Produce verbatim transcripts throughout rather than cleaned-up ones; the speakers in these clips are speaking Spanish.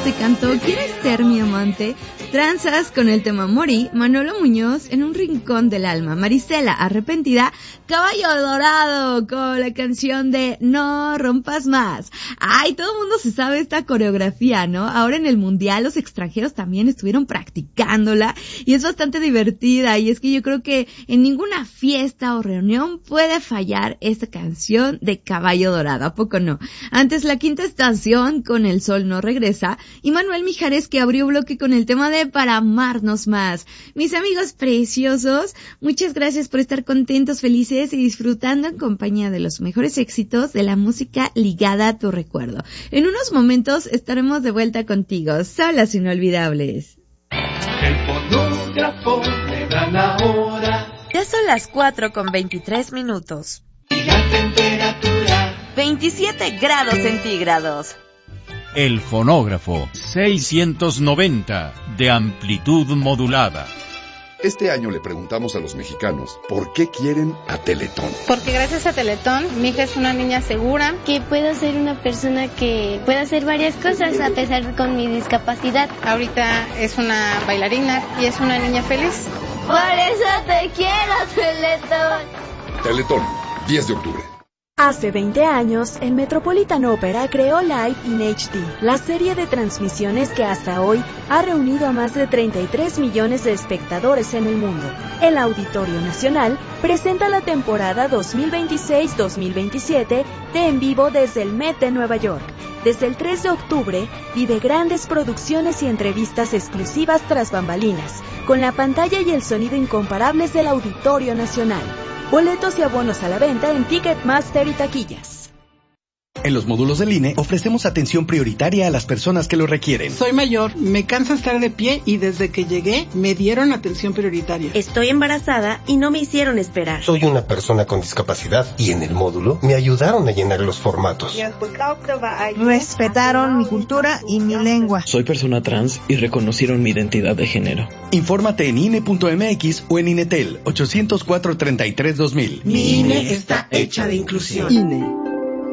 te cantó ¿Quieres ser mi amante? Tranzas con el tema Morí, Manolo Muñoz en un rincón del alma, Marisela Arrepentida, Caballo Dorado con la canción de No rompas más. Ay, todo el mundo se sabe esta coreografía, ¿no? Ahora en el mundial los extranjeros también estuvieron practicándola y es bastante divertida, y es que yo creo que en ninguna fiesta o reunión puede fallar esta canción de Caballo Dorado, ¿a poco no? Antes La Quinta Estación con El Sol No Regresa y Manuel Mijares, que abrió bloque con el tema de Para Amarnos Más. Mis amigos preciosos, muchas gracias por estar contentos, felices y disfrutando en compañía de los mejores éxitos de la música ligada a tu recuerdo. En unos momentos estaremos de vuelta contigo, solas inolvidables. El fonógrafo me da la hora. Ya son las cuatro con veintitrés minutos. Y la temperatura veintisiete grados centígrados. El fonógrafo seiscientos noventa de amplitud modulada. Este año le preguntamos a los mexicanos por qué quieren a Teletón. Porque gracias a Teletón, mi hija es una niña segura. Que puedo ser una persona que pueda hacer varias cosas a pesar de con mi discapacidad. Ahorita es una bailarina y es una niña feliz. Por eso te quiero, Teletón. Teletón, diez de octubre. Hace veinte años, el Metropolitan Opera creó Live in H D, la serie de transmisiones que hasta hoy ha reunido a más de treinta y tres millones de espectadores en el mundo. El Auditorio Nacional presenta la temporada dos mil veintiséis dos mil veintisiete de En Vivo desde el Met de Nueva York. Desde el tres de octubre, vive grandes producciones y entrevistas exclusivas tras bambalinas, con la pantalla y el sonido incomparables del Auditorio Nacional. Boletos y abonos a la venta en Ticketmaster y taquillas. En los módulos del I N E ofrecemos atención prioritaria a las personas que lo requieren. Soy mayor, me cansa estar de pie y desde que llegué me dieron atención prioritaria. Estoy embarazada y no me hicieron esperar. Soy una persona con discapacidad y en el módulo me ayudaron a llenar los formatos. Respetaron mi cultura y mi lengua. Soy persona trans y reconocieron mi identidad de género. Infórmate en I N E punto M X o en INETEL ochocientos cuatro treinta y tres dos mil. Mi I N E está hecha de inclusión. I N E.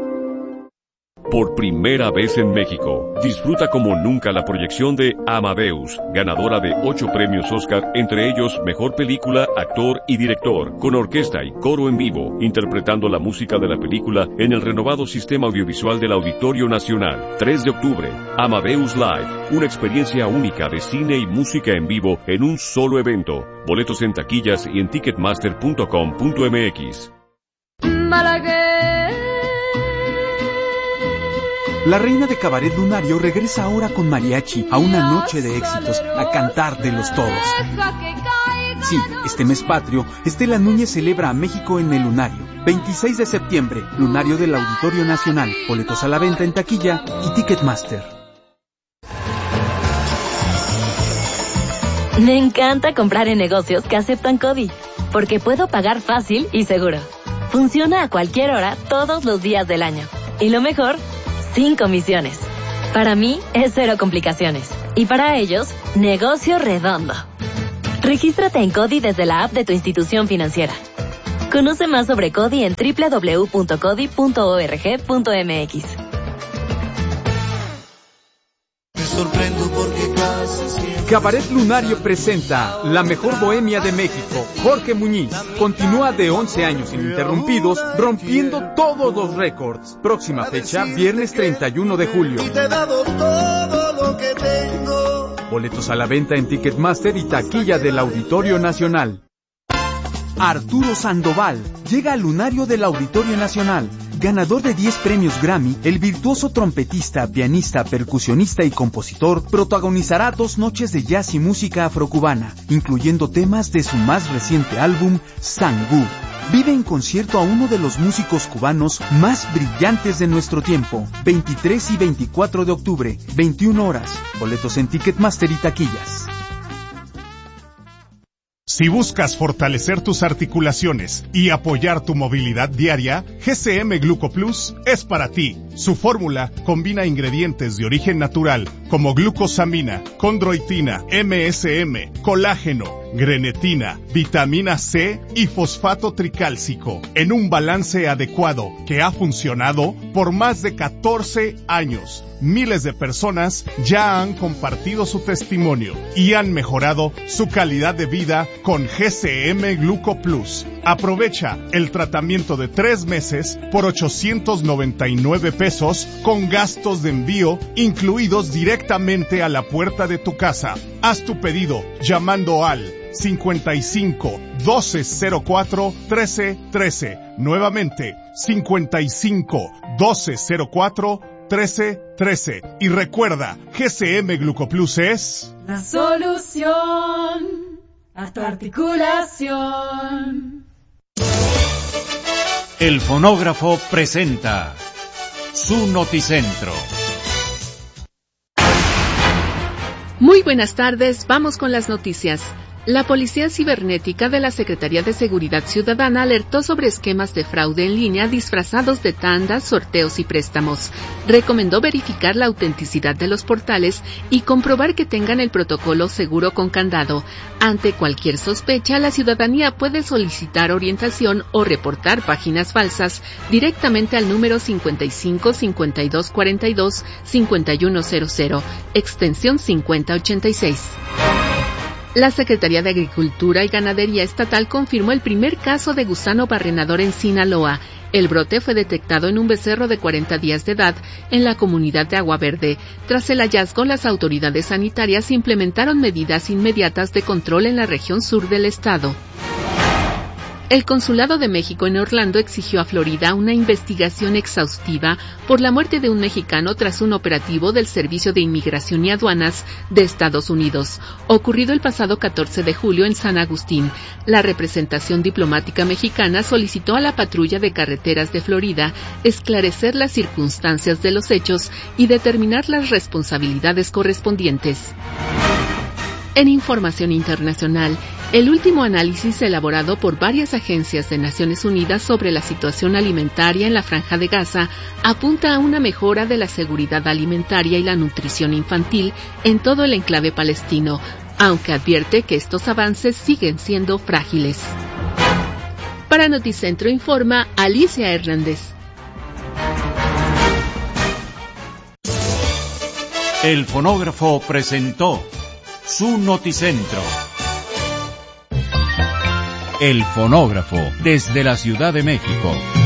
Por primera vez en México, disfruta como nunca la proyección de Amadeus, ganadora de ocho premios Oscar, entre ellos Mejor Película, Actor y Director, con orquesta y coro en vivo, interpretando la música de la película en el renovado sistema audiovisual del Auditorio Nacional. tres de octubre, Amadeus Live, una experiencia única de cine y música en vivo en un solo evento. Boletos en taquillas y en ticketmaster punto com punto m x. La reina de Cabaret Lunario regresa ahora con mariachi a una noche de éxitos, a cantar de los todos. Sí, este mes patrio, Estela Núñez celebra a México en el Lunario. veintiséis de septiembre, Lunario del Auditorio Nacional. Boletos a la venta en taquilla y Ticketmaster. Me encanta comprar en negocios que aceptan CODI, porque puedo pagar fácil y seguro. Funciona a cualquier hora, todos los días del año. Y lo mejor, sin comisiones. Para mí es cero complicaciones. Y para ellos, negocio redondo. Regístrate en CODI desde la app de tu institución financiera. Conoce más sobre CODI en doble u doble u doble u punto codi punto org punto m x. Me sorprendo porque casi siempre... Cabaret Lunario presenta La Mejor Bohemia de México. Jorge Muñiz continúa de once años ininterrumpidos, rompiendo todos los récords. Próxima fecha, viernes treinta y uno de julio. Y te he dado todo lo que tengo. Boletos a la venta en Ticketmaster y taquilla del Auditorio Nacional. Arturo Sandoval llega al Lunario del Auditorio Nacional. Ganador de diez premios Grammy, el virtuoso trompetista, pianista, percusionista y compositor protagonizará dos noches de jazz y música afrocubana, incluyendo temas de su más reciente álbum, Sangú. Vive en concierto a uno de los músicos cubanos más brillantes de nuestro tiempo. veintitrés y veinticuatro de octubre, veintiuna horas. Boletos en Ticketmaster y taquillas. Si buscas fortalecer tus articulaciones y apoyar tu movilidad diaria, G C M Glucoplus es para ti. Su fórmula combina ingredientes de origen natural como glucosamina, condroitina, M S M, colágeno, grenetina, vitamina C y fosfato tricálcico en un balance adecuado que ha funcionado por más de catorce años. Miles de personas ya han compartido su testimonio y han mejorado su calidad de vida con G C M Gluco Plus. Aprovecha el tratamiento de tres meses por ochocientos noventa y nueve pesos con gastos de envío incluidos directamente a la puerta de tu casa. Haz tu pedido llamando al cincuenta y cinco, doce cero cuatro, trece trece. Nuevamente, cincuenta y cinco, doce cero cuatro, trece trece. Y recuerda, G C M Gluco Plus es la solución a tu articulación. El fonógrafo presenta su noticentro. Muy buenas tardes, vamos con las noticias. La Policía Cibernética de la Secretaría de Seguridad Ciudadana alertó sobre esquemas de fraude en línea disfrazados de tandas, sorteos y préstamos. Recomendó verificar la autenticidad de los portales y comprobar que tengan el protocolo seguro con candado. Ante cualquier sospecha, la ciudadanía puede solicitar orientación o reportar páginas falsas directamente al número cincuenta y cinco, cincuenta y dos cuarenta y dos, cincuenta y uno cero cero, extensión cincuenta ochenta y seis. La Secretaría de Agricultura y Ganadería Estatal confirmó el primer caso de gusano barrenador en Sinaloa. El brote fue detectado en un becerro de cuarenta días de edad en la comunidad de Agua Verde. Tras el hallazgo, las autoridades sanitarias implementaron medidas inmediatas de control en la región sur del estado. El Consulado de México en Orlando exigió a Florida una investigación exhaustiva por la muerte de un mexicano tras un operativo del Servicio de Inmigración y Aduanas de Estados Unidos, ocurrido el pasado catorce de julio en San Agustín. La representación diplomática mexicana solicitó a la Patrulla de Carreteras de Florida esclarecer las circunstancias de los hechos y determinar las responsabilidades correspondientes. En información internacional, el último análisis elaborado por varias agencias de Naciones Unidas sobre la situación alimentaria en la Franja de Gaza apunta a una mejora de la seguridad alimentaria y la nutrición infantil en todo el enclave palestino, aunque advierte que estos avances siguen siendo frágiles. Para Noticentro informa Alicia Hernández. El fonógrafo presentó su noticentro. El fonógrafo desde la Ciudad de México.